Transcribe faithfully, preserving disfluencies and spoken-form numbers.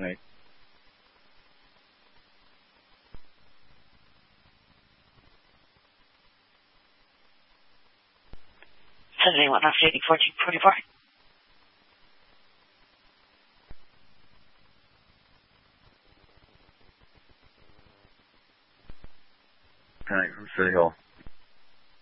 Right. seventy-one after eighty, fourteen forty-four. All right, from City Hall.